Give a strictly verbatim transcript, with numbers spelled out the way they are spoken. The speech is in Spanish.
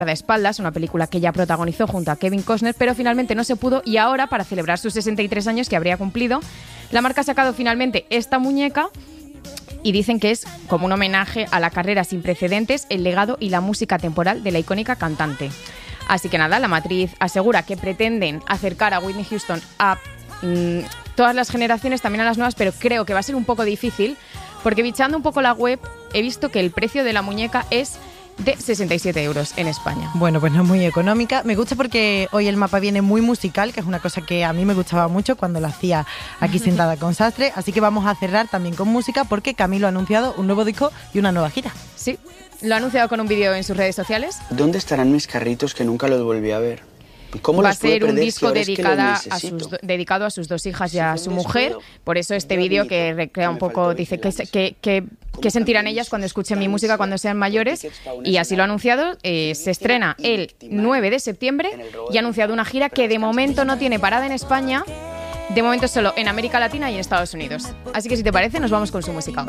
de espaldas, una película que ya protagonizó junto a Kevin Costner, pero finalmente no se pudo y ahora, para celebrar sus sesenta y tres años que habría cumplido, la marca ha sacado finalmente esta muñeca y dicen que es como un homenaje a la carrera sin precedentes, el legado y la música temporal de la icónica cantante. Así que nada, la matriz asegura que pretenden acercar a Whitney Houston a mmm, todas las generaciones, también a las nuevas, pero creo que va a ser un poco difícil porque bichando un poco la web he visto que el precio de la muñeca es de sesenta y siete euros en España. Bueno, pues no es muy económica. Me gusta porque hoy el mapa viene muy musical, que es una cosa que a mí me gustaba mucho cuando lo hacía aquí sentada con Sastre. Así que vamos a cerrar también con música porque Camilo ha anunciado un nuevo disco y una nueva gira. Sí, lo ha anunciado con un vídeo en sus redes sociales. ¿Dónde estarán mis carritos que nunca los volví a ver? ¿Cómo Va a los pude ser un perder disco si ahora es que dedicada los a sus, necesito? dedicado a sus dos hijas y a Si su un mujer. descuido, Por eso este un vídeo que granito, recrea un que me poco, faltó dice que, vigilancia. que, que, que sentirán ellas cuando escuchen mi música cuando sean mayores. Y así lo ha anunciado. Eh, se estrena el nueve de septiembre y ha anunciado una gira que de momento no tiene parada en España. De momento solo en América Latina y en Estados Unidos. Así que si te parece, nos vamos con su música.